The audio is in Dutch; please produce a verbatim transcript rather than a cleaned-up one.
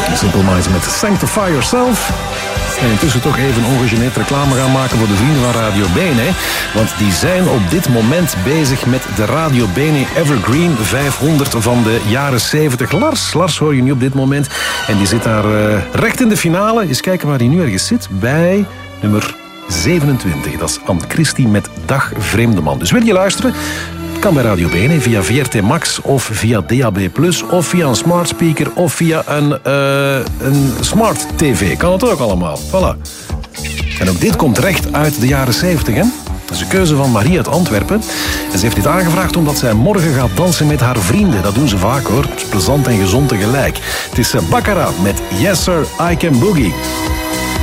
Simple Minds met Sanctify Yourself. En intussen toch even ongegeneerd reclame gaan maken voor de vrienden van Radio Bene. Want die zijn op dit moment bezig met de Radio Bene Evergreen vijfhonderd van de jaren zeventig. Lars, Lars hoor je nu op dit moment. En die zit daar uh, recht in de finale. Eens kijken waar hij nu ergens zit. Bij nummer zevenentwintig. Dat is Anne Christie met Dag Vreemde Man. Dus wil je luisteren? Kan bij Radio Bene via V R T Max of via D A B plus of via een smart speaker of via een, uh, een smart tv. Kan het ook allemaal. Voilà. En ook dit komt recht uit de jaren zeventig, hè? Dat is een keuze van Marie uit Antwerpen. En ze heeft dit aangevraagd omdat zij morgen gaat dansen met haar vrienden. Dat doen ze vaak, hoor. Het is plezant en gezond tegelijk. Het is Baccarat met Yes Sir, I Can Boogie.